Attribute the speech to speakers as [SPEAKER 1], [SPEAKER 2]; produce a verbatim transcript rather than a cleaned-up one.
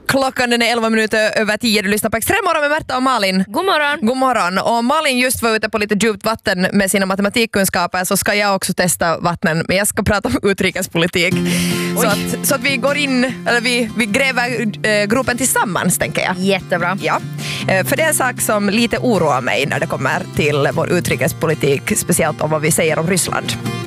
[SPEAKER 1] Klockan den är elva minuter över tio. Du lyssnar på Extremmorgon med Märta och Malin.
[SPEAKER 2] God morgon.
[SPEAKER 1] God morgon. Och Malin just var ute på lite djupt vatten med sina matematikkunskaper, så ska jag också testa vattnen. Men jag ska prata om utrikespolitik. Så att, så att vi går in, eller vi, vi gräver äh, gropen tillsammans, tänker jag.
[SPEAKER 2] Jättebra.
[SPEAKER 1] Ja, äh, för det är en sak som lite oroar mig när det kommer till vår utrikespolitik, speciellt om vad vi säger om Ryssland.